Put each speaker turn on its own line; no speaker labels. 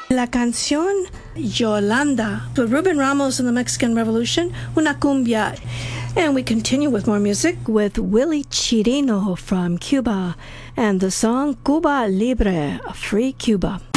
La canción Yolanda, for Ruben Ramos and the Mexican Revolution, una cumbia. And we continue with more music with Willie Chirino from Cuba and the song Cuba Libre, Free Cuba.